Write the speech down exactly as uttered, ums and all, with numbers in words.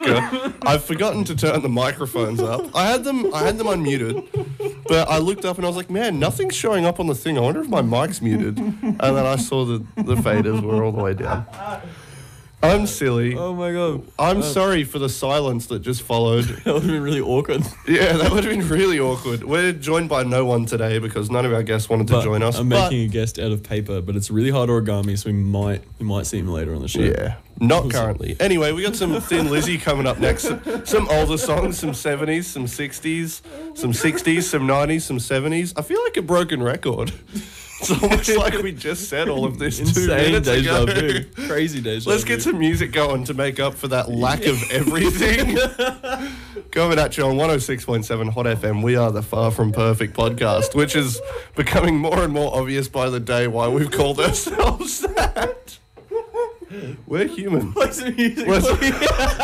Uh, I've forgotten to turn the microphones up. I had them I had them unmuted, but I looked up and I was like, man, nothing's showing up on the thing. I wonder if my mic's muted. And then I saw the, the faders were all the way down. I'm silly. Oh my god. I'm Oh. sorry for the silence that just followed. That would have been really awkward. Yeah, that would have been really awkward. We're joined by no one today because none of our guests wanted to But join us. I'm but making a guest out of paper, but it's really hard origami, so we might we might see him later on the show. yeah, not currently. Anyway, we got some Thin Lizzy coming up next. Some older songs, some seventies, some sixties, some sixties, some nineties, some seventies. I feel like a broken record. It's almost like we just said all of this two Insane minutes deja ago. vu. Crazy deja Let's vu. get some music going to make up for that lack of everything. Coming at you on one oh six point seven Hot F M, we are the Far From Perfect podcast, which is becoming more and more obvious by the day why we've called ourselves that. We're human. Play some music, Let's- please.